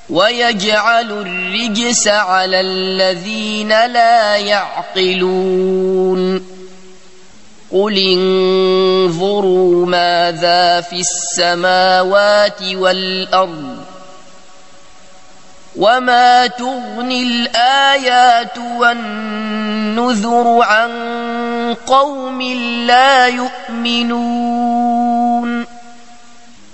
ويجعل الرجس على الذين لا يعقلون قل انظروا ماذا في السماوات والأرض وما تغني الآيات والنذر عن قوم لا يؤمنون